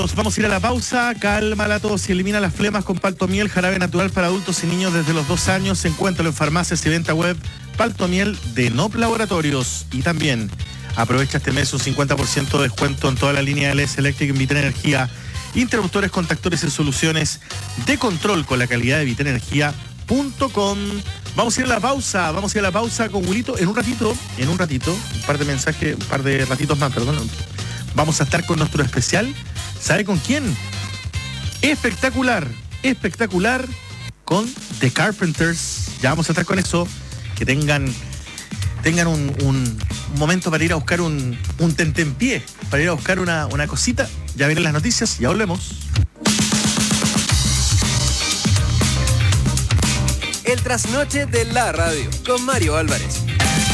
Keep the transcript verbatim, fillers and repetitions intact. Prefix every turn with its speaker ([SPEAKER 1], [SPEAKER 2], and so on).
[SPEAKER 1] Nos vamos a ir a la pausa. Calma la tos y elimina las flemas con Paltomiel, jarabe natural para adultos y niños desde los dos años. Encuéntralo en farmacias y venta web. Paltomiel de N O P Laboratorios. Y también aprovecha este mes un cincuenta por ciento de descuento en toda la línea L S Electric en Vita Energía. Interruptores, contactores y soluciones de control con la calidad de vita energía punto com. Vamos a ir a la pausa. Vamos a ir a la pausa con Wilito. En un ratito, en un ratito, un par de mensajes, un par de ratitos más, perdón. Vamos a estar con nuestro especial. ¿Sabe con quién? Espectacular, espectacular con The Carpenters. Ya vamos a estar con eso. Que tengan, tengan un, un, un momento para ir a buscar un, un tentempié, para ir a buscar una, una cosita. Ya vienen las noticias, ya volvemos.
[SPEAKER 2] El trasnoche de la radio con Mario Álvarez.